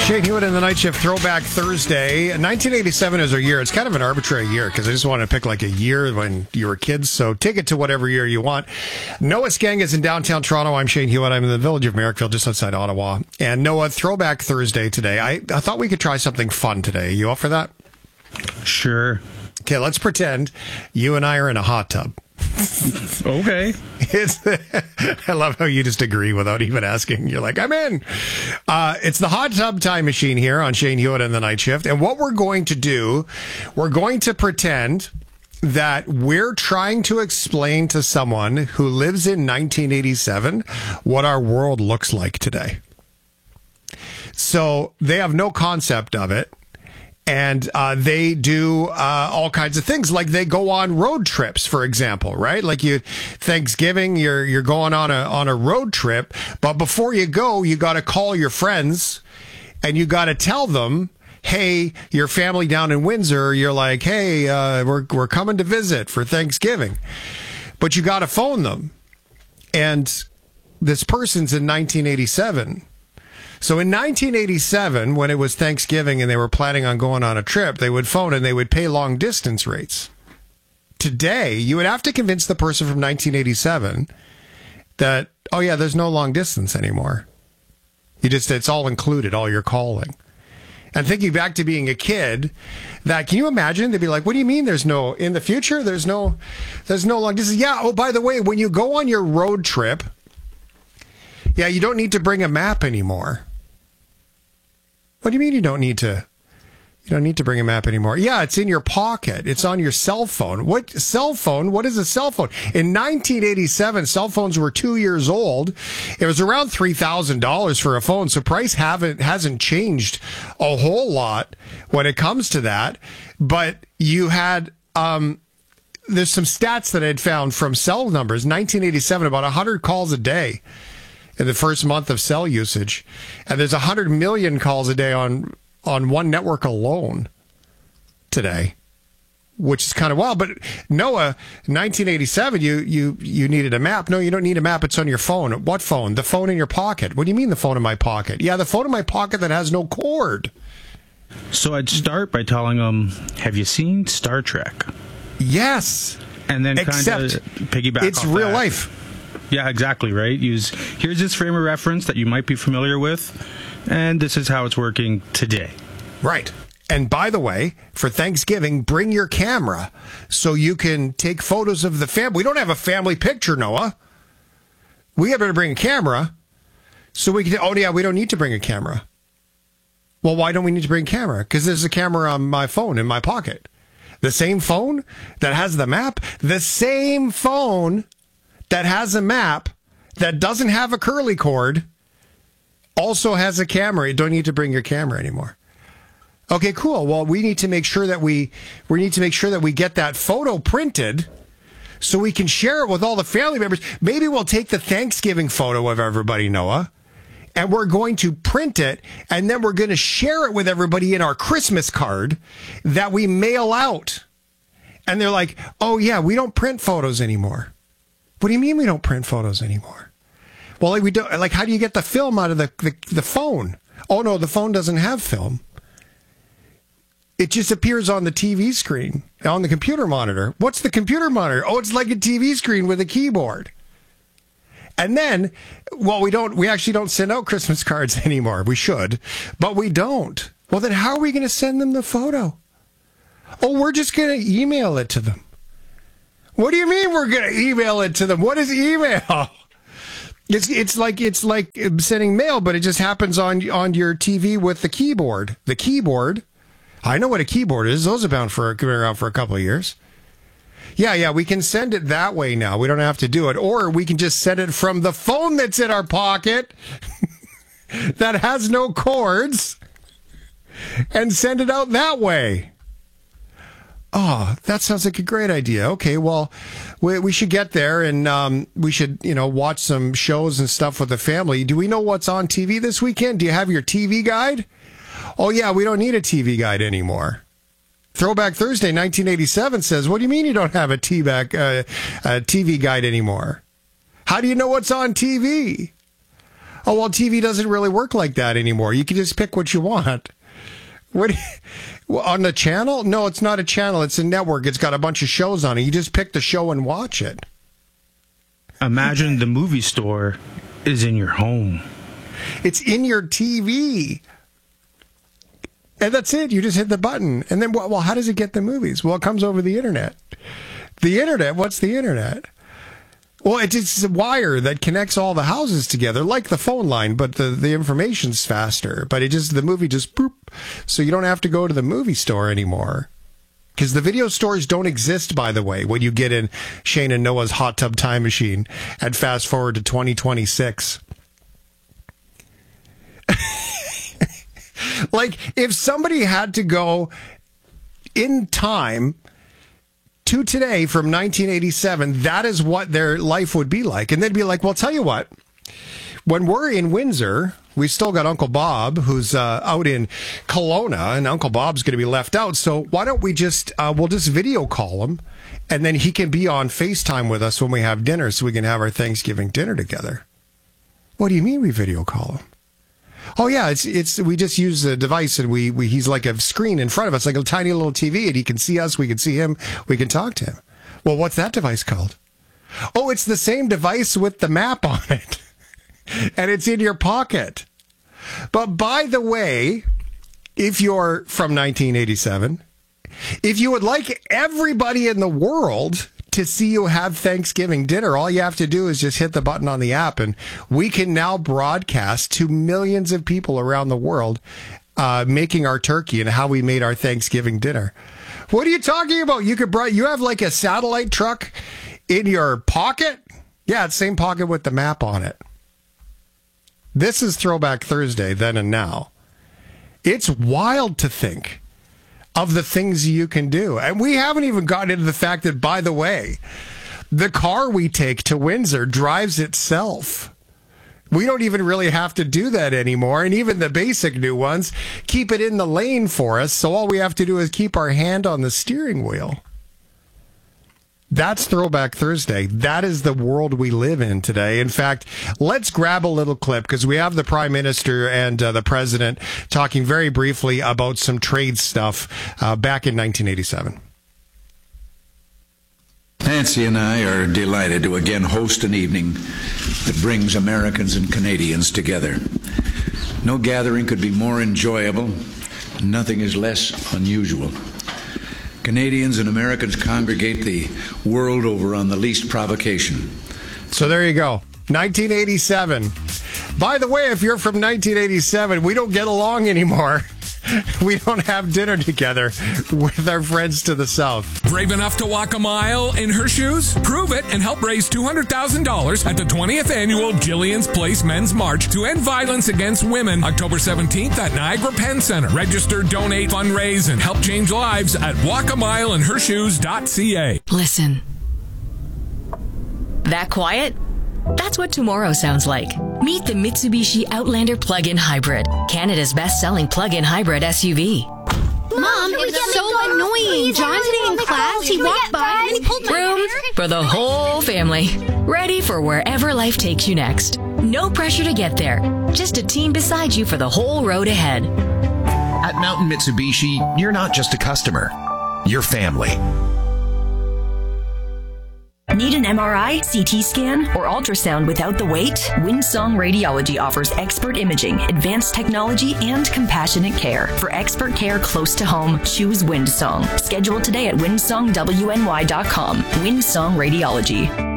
Shane Hewitt in the Night Shift Throwback Thursday. 1987 is our year. It's kind of an arbitrary year because I just want to pick like a year when you were kids. So take it to whatever year you want. Noah Skeng is in downtown Toronto. I'm Shane Hewitt. I'm in the village of Merrickville, just outside Ottawa. And Noah, Throwback Thursday today. I thought we could try something fun today. You up for that? Sure. Okay, let's pretend you and I are in a hot tub. Okay. I love how you just agree without even asking. You're like, I'm in. It's the hot tub time machine here on Shane Hewitt and the Night Shift. And what we're going to do, we're going to pretend that we're trying to explain to someone who lives in 1987 what our world looks like today. So they have no concept of it. And they do all kinds of things, like they go on road trips, for example, right? Like Thanksgiving, you're going on a road trip, but before you go, you got to call your friends, and you got to tell them, hey, your family down in Windsor, you're like, hey, we're coming to visit for Thanksgiving, but you got to phone them, and this person's in 1987. So in 1987, when it was Thanksgiving and they were planning on going on a trip, they would phone and they would pay long distance rates. Today, you would have to convince the person from 1987 that, oh yeah, there's no long distance anymore. It's all included, all your calling. And thinking back to being a kid, can you imagine? They'd be like, what do you mean in the future, there's no long distance? Yeah, oh, by the way, when you go on your road trip, yeah, you don't need to bring a map anymore. What do you mean you don't need to bring a map anymore? Yeah, it's in your pocket. It's on your cell phone. What cell phone? What is a cell phone? In 1987, cell phones were 2 years old. It was around $3,000 for a phone. So price hasn't changed a whole lot when it comes to that. But you had, there's some stats that I'd found from cell numbers. 1987, about 100 calls a day in the first month of cell usage. And there's 100 million calls a day on one network alone today, which is kind of wild. But Noah, 1987, you needed a map. No, you don't need a map. It's on your phone. What phone? The phone in your pocket. What do you mean the phone in my pocket? Yeah, the phone in my pocket that has no cord. So I'd start by telling them, have you seen Star Trek? Yes. And then kind of piggyback it's off real that. life. Yeah, exactly, right? Here's this frame of reference that you might be familiar with, and this is how it's working today. Right. And by the way, for Thanksgiving, bring your camera so you can take photos of the family. We don't have a family picture, Noah. We better bring a camera so we can. Oh, yeah, we don't need to bring a camera. Well, why don't we need to bring a camera? Because there's a camera on my phone in my pocket. The same phone that has the map, the same phone that has a map that doesn't have a curly cord also has a camera. You don't need to bring your camera anymore. Okay, cool. Well, we need to make sure that we get that photo printed so we can share it with all the family members. Maybe we'll take the Thanksgiving photo of everybody, Noah, and we're going to print it, and then we're going to share it with everybody in our Christmas card that we mail out. And they're like, oh yeah, we don't print photos anymore. What do you mean we don't print photos anymore? Well, we don't. Like, how do you get the film out of the phone? Oh no, the phone doesn't have film. It just appears on the TV screen, on the computer monitor. What's the computer monitor? Oh, it's like a TV screen with a keyboard. And then, well, we actually don't send out Christmas cards anymore. We should, but we don't. Well, then how are we going to send them the photo? Oh, we're just going to email it to them. What do you mean we're going to email it to them? What is email? It's like sending mail, but it just happens on your TV with the keyboard. The keyboard. I know what a keyboard is. Those have been around for a couple of years. Yeah, we can send it that way now. We don't have to do it. Or we can just send it from the phone that's in our pocket that has no cords and send it out that way. Oh, that sounds like a great idea. Okay, well, we should get there, and we should, watch some shows and stuff with the family. Do we know what's on TV this weekend? Do you have your TV guide? Oh, yeah, we don't need a TV guide anymore. Throwback Thursday, 1987 says, what do you mean you don't have a TV guide anymore? How do you know what's on TV? Oh, well, TV doesn't really work like that anymore. You can just pick what you want. What on the channel? No, it's not a channel. It's a network. It's got a bunch of shows on it. You just pick the show and watch it. Imagine the movie store is in your home. It's in your TV. And that's it. You just hit the button. And then, well, how does it get the movies? Well, it comes over the internet. The internet? What's the internet? Well, it's a wire that connects all the houses together, like the phone line, but the information's faster. But the movie just boop. So you don't have to go to the movie store anymore. Because the video stores don't exist, by the way, when you get in Shane and Noah's hot tub time machine and fast forward to 2026. Like, if somebody had to go in time to today from 1987, that is what their life would be like. And they'd be like, well, tell you what, when we're in Windsor, we still got Uncle Bob, who's out in Kelowna, and Uncle Bob's going to be left out. So why don't we we'll just video call him, and then he can be on FaceTime with us when we have dinner so we can have our Thanksgiving dinner together. What do you mean we video call him? Oh yeah, it's we just use the device and we he's like a screen in front of us, like a tiny little TV, and he can see us, we can see him, we can talk to him. Well, what's that device called? Oh, it's the same device with the map on it. And it's in your pocket. But by the way, if you're from 1987, if you would like everybody in the world to see you have Thanksgiving dinner, all you have to do is just hit the button on the app, and we can now broadcast to millions of people around the world making our turkey and how we made our Thanksgiving dinner. What are you talking about? You have like a satellite truck in your pocket? Yeah, it's same pocket with the map on it. This is Throwback Thursday, then and now. It's wild to think of the things you can do. And we haven't even gotten into the fact that, by the way, the car we take to Windsor drives itself. We don't even really have to do that anymore. And even the basic new ones keep it in the lane for us. So all we have to do is keep our hand on the steering wheel. That's Throwback Thursday. That is the world we live in today. In fact, let's grab a little clip because we have the Prime Minister and the President talking very briefly about some trade stuff back in 1987. Nancy and I are delighted to again host an evening that brings Americans and Canadians together. No gathering could be more enjoyable. Nothing is less unusual. Canadians and Americans congregate the world over on the least provocation. So there you go. 1987. By the way, if you're from 1987, we don't get along anymore. We don't have dinner together with our friends to the south. Brave enough to walk a mile in her shoes? Prove it and help raise $200,000 at the 20th Annual Jillian's Place Men's March to End Violence Against Women, October 17th at Niagara Penn Center. Register, donate, fundraise, and help change lives at walkamileinhershoes.ca. Listen. That quiet? That's what tomorrow sounds like. Meet the Mitsubishi Outlander Plug-in Hybrid, Canada's best-selling plug-in hybrid SUV. Mom, it was so annoying. John sitting in class, he walked by and he pulled my hair. Room for the whole family. Ready for wherever life takes you next. No pressure to get there. Just a team beside you for the whole road ahead. At Mountain Mitsubishi, you're not just a customer. You're family. Need an MRI, CT scan, or ultrasound without the wait? Windsong Radiology offers expert imaging, advanced technology, and compassionate care. For expert care close to home, choose Windsong. Schedule today at windsongwny.com. Windsong Radiology.